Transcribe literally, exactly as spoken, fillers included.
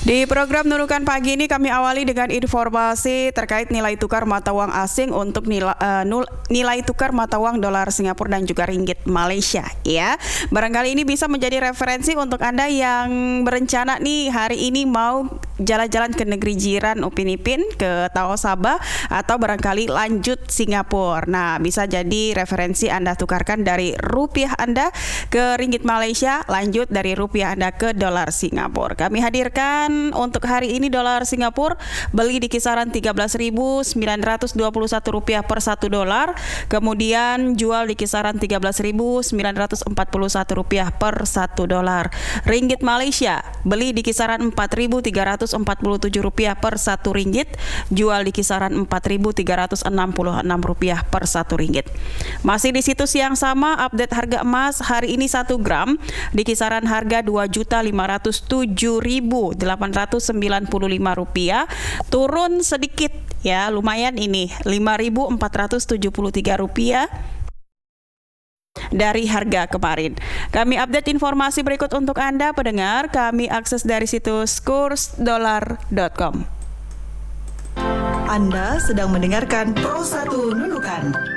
Di program Nunukan Pagi ini kami awali dengan informasi terkait nilai tukar mata uang asing untuk nilai, uh, nul, nilai tukar mata uang dolar Singapura dan juga ringgit Malaysia ya. Barangkali ini bisa menjadi referensi untuk Anda yang berencana nih hari ini mau jalan-jalan ke negeri jiran Upin Ipin, ke Tao Sabah atau barangkali lanjut Singapura. Nah, bisa jadi referensi Anda tukarkan dari rupiah Anda ke ringgit Malaysia, lanjut dari rupiah Anda ke dolar Singapura. Kami hadirkan untuk hari ini dolar Singapura beli di kisaran tiga belas ribu sembilan ratus dua puluh satu rupiah per satu dolar, kemudian jual di kisaran tiga belas ribu sembilan ratus empat puluh satu rupiah per satu dolar. Ringgit Malaysia beli di kisaran empat ribu tiga ratus empat puluh tujuh rupiah per satu ringgit, jual di kisaran empat ribu tiga ratus enam puluh enam rupiah per satu ringgit. Masih di situs yang sama, update harga emas hari ini satu gram di kisaran harga dua juta lima ratus tujuh ribu delapan ratus sembilan puluh lima rupiah, turun sedikit ya, lumayan ini lima ribu empat ratus tujuh puluh tiga rupiah dari harga kemarin. Kami update informasi berikut untuk Anda pendengar, kami akses dari situs kurs dolar dot com. Anda sedang mendengarkan Pro satu Nunukan.